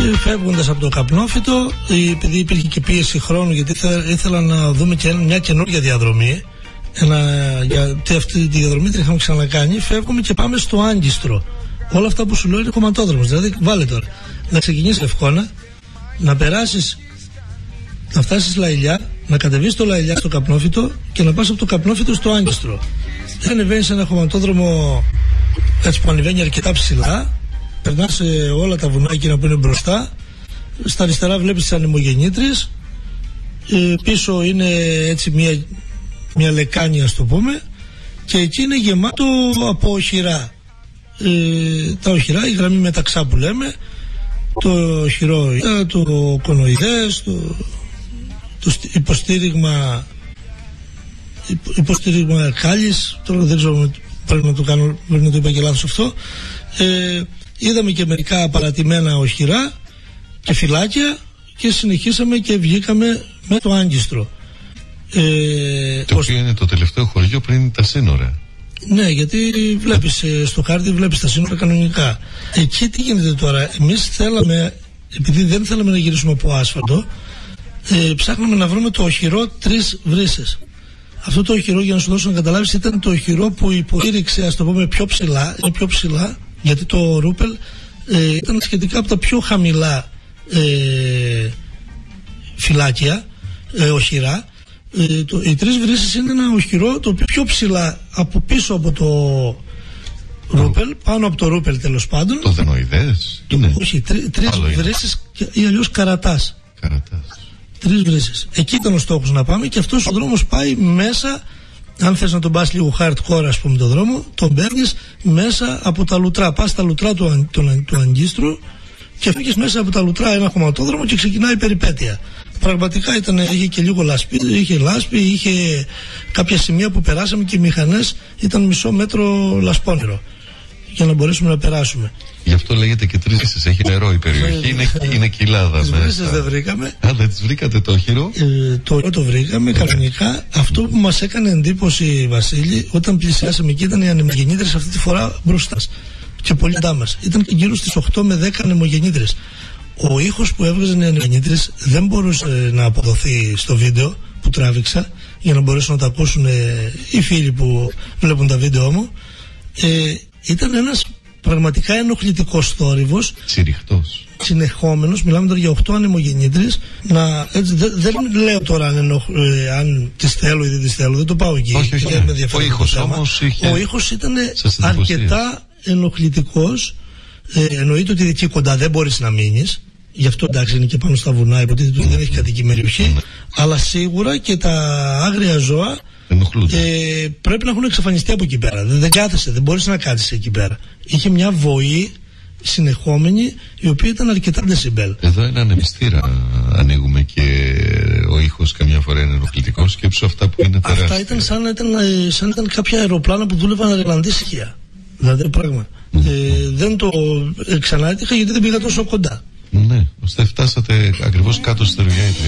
Φεύγοντας από το καπνόφυτο, επειδή υπήρχε και πίεση χρόνου, γιατί ήθελα να δούμε και μια καινούργια διαδρομή, γιατί αυτή τη διαδρομή την είχαμε ξανακάνει, φεύγουμε και πάμε στο Άγκιστρο. Όλα αυτά που σου λέω είναι κομματόδρομος. Δηλαδή, βάλε τώρα να ξεκινήσεις Λευκώνα, να περάσεις, να φτάσεις Λαϊλιά, να κατεβείς το Λαϊλιά στο καπνόφυτο και να πας από το καπνόφυτο στο Άγκιστρο. Δεν ανεβαίνεις ένα κομματόδρομο έτσι που ανεβαίνει αρκετά ψηλά, περνάς όλα τα βουνάκια που είναι μπροστά. Στα αριστερά βλέπεις τις ανεμογεννήτριες, πίσω είναι έτσι μια λεκάνη, ας το πούμε, και εκεί είναι γεμάτο από οχυρά. Τα οχυρά, η γραμμή μεταξά που λέμε, το οχυρό, το κονοειδές, το υποστήριγμα κάλλης. Τώρα δεν ξέρω, πρέπει να το κάνω, πρέπει να το είπα και λάθος αυτό. Είδαμε και μερικά παρατημένα οχυρά και φυλάκια και συνεχίσαμε και βγήκαμε με το Άγκιστρο. Το οποίο είναι το τελευταίο χωριό πριν τα σύνορα. Ναι, γιατί βλέπεις στο χάρτη, βλέπεις τα σύνορα κανονικά. Εκεί τι γίνεται τώρα? Εμείς θέλαμε, επειδή δεν θέλαμε να γυρίσουμε από άσφαλτο, ψάχναμε να βρούμε το οχυρό 3 βρύσες. Αυτό το οχυρό, για να σου δώσω να καταλάβεις, ήταν το οχυρό που υποστήριξε, ας το πούμε, πιο ψηλά, γιατί το Ρούπελ ήταν σχετικά από τα πιο χαμηλά φυλάκια, οχυρά. Οι 3 βρύσες είναι ένα οχυρό το οποίο πιο ψηλά από πίσω από το Ρούπελ, πάνω από το Ρούπελ τέλος πάντων. Το Δενοειδές? Όχι, 3 βρύσες ή αλλιώς καρατάς. 3 βρύσες. Εκεί ήταν ο στόχος να πάμε, και αυτός ο δρόμος πάει μέσα. Αν θες να τον πας λίγο hardcore, ας πούμε, το δρόμο, τον παίρνεις μέσα από τα λουτρά. Πας στα λουτρά του Αγκίστρου και φύγεις μέσα από τα λουτρά ένα χωματόδρομο και ξεκινάει η περιπέτεια. Πραγματικά είχε και λίγο λάσπη, είχε κάποια σημεία που περάσαμε και οι μηχανές ήταν μισό μέτρο λασπόνερο για να μπορέσουμε να περάσουμε. Γι' αυτό λέγεται και 3 βρύσες. Έχει νερό η περιοχή, είναι κοιλάδα. Τις βρύσες δεν βρήκαμε. Δεν τις βρήκατε το οχυρό? Το βρήκαμε κανονικά. Αυτό που μας έκανε εντύπωση, Βασίλη, όταν πλησιάσαμε εκεί, ήταν οι ανεμογεννήτρες αυτή τη φορά μπροστά και πολύ κοντά μας. Ήταν γύρω στις 8 με 10 ανεμογεννήτρες. Ο ήχος που έβγαζαν οι ανεμογεννήτρες δεν μπορούσε να αποδοθεί στο βίντεο που τράβηξα, για να μπορέσουν να τα ακούσουν οι φίλοι που βλέπουν τα βίντεο μου. Ήταν ένας πραγματικά ενοχλητικός θόρυβος, τσιριχτός, συνεχόμενος. Μιλάμε τώρα για 8 ανεμογεννήτρες. Δεν λέω τώρα αν τις θέλω ή δεν τις θέλω, δεν το πάω εκεί. Όχι. Ο ήχος όμως ο ήχος ήταν αρκετά ενοχλητικός. Εννοείται ότι εκεί κοντά δεν μπορείς να μείνεις. Γι' αυτό εντάξει είναι και πάνω στα βουνά, υποτίθεται ότι δεν έχει κατοική περιοχή. Αλλά σίγουρα και τα άγρια ζώα πρέπει να έχουν εξαφανιστεί από εκεί πέρα. Δεν κάθεσαι, δεν μπορείς να κάτσεις εκεί πέρα. Είχε μια βοή συνεχόμενη, η οποία ήταν αρκετά δεσιμπέλ. Εδώ ένα ανεμιστήρα ανοίγουμε και ο ήχος καμιά φορά είναι ενοχλητικός. Σκέψου αυτά που είναι τεράστια. Αυτά ήταν σαν ήταν κάποια αεροπλάνα που δούλευαν ρελαντή ησυχία. Δηλαδή πράγμα. Δεν το ξανά έτυχα γιατί δεν πήγα τόσο κοντά. Ναι, ώστε φτάσατε ακριβώς κάτω στη Θερογιά.